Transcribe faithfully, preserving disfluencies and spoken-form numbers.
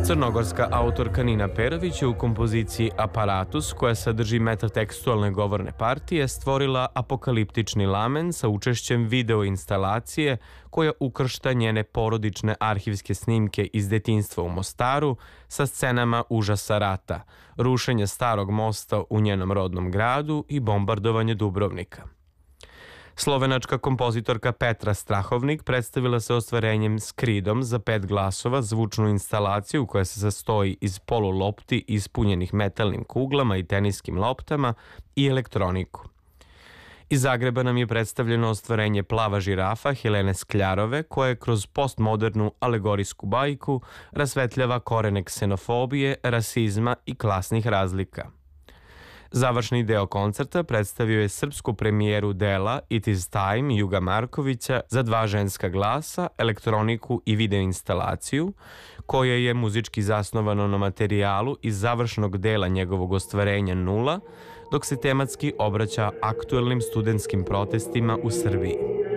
Crnogorska autorka Nina Perović je u kompoziciji Aparatus, koja sadrži metatekstualne govorne partije, stvorila apokaliptični lamen sa učešćem video instalacije koja ukršta njene porodične arhivske snimke iz detinjstva u Mostaru sa scenama užasa rata, rušenja starog mosta u njenom rodnom gradu i bombardovanje Dubrovnika. Slovenačka kompozitorka Petra Strahovnik predstavila se ostvarenjem Skridom za pet glasova zvučnu instalaciju koja se sastoji iz polulopti ispunjenih metalnim kuglama i teniskim loptama i elektroniku. Iz Zagreba nam je predstavljeno ostvarenje Plava žirafa Helene Skljarove, koja kroz postmodernu alegorijsku bajku rasvetljava korene ksenofobije, rasizma i klasnih razlika. Završni deo koncerta predstavio je srpsku premijeru dela It is Time Juga Markovića za dva ženska glasa, elektroniku i video instalaciju, koja je muzički zasnovano na materijalu iz završnog dela njegovog ostvarenja Nula, dok se tematski obraća aktuelnim studentskim protestima u Srbiji.